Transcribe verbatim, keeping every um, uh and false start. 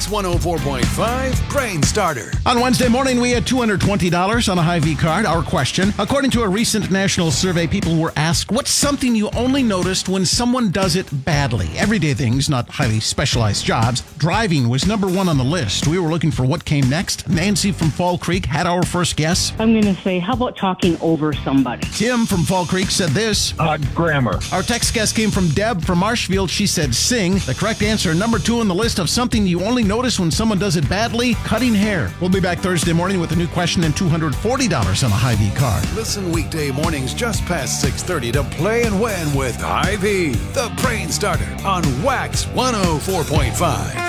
Wax one oh four point five Brain Starter. On Wednesday morning, we had two hundred twenty dollars on a Hy-Vee card. Our question, according to a recent national survey, people were asked, what's something you only noticed when someone does it badly? Everyday things, not highly specialized jobs. Driving was number one on the list. We were looking for what came next. Nancy from Fall Creek had our first guess. I'm going to say, how about talking over somebody? Tim from Fall Creek said this. Uh, grammar. Our text guess came from Deb from Marshfield. She said sing. The correct answer, number two on the list of something you only notice when someone does it badly, cutting hair. We'll be back Thursday morning with a new question and two hundred forty dollars on a Hy-Vee card. Listen weekday mornings just past six thirty to Play and Win with Hy-Vee, the Brain Starter on Wax one oh four point five.